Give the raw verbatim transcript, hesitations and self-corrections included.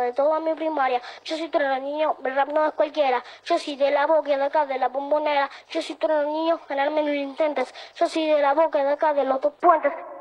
de toda mi primaria. Yo soy trueno niño, el rap no es cualquiera. Yo soy de la boca de acá, de la bombonera. Yo soy trueno niño, ganarme no lo intentes. Yo soy de la boca de acá, de los dos puentes.